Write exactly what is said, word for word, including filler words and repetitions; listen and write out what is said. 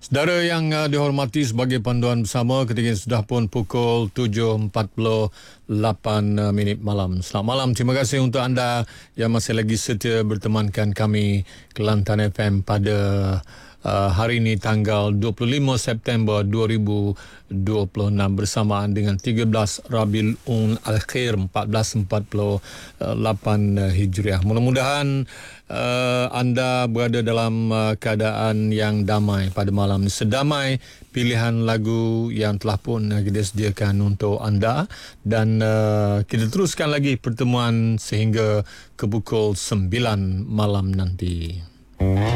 Saudara yang uh, dihormati, sebagai panduan bersama, ketika ini sudah pun pukul tujuh empat puluh lapan uh, minit malam. Selamat malam. Terima kasih untuk anda yang masih lagi setia bertemankan kami Kelantan F M pada uh, hari ini tanggal dua puluh lima September dua ribu dua puluh enam bersamaan dengan tiga belas Rabiul Akhir empat belas empat puluh lapan uh, Hijriah. Mudah-mudahan Uh, anda berada dalam uh, keadaan yang damai pada malam ini. Sedamai pilihan lagu yang telah pun uh, kita sediakan untuk anda. Dan uh, kita teruskan lagi pertemuan sehingga ke pukul sembilan malam nanti.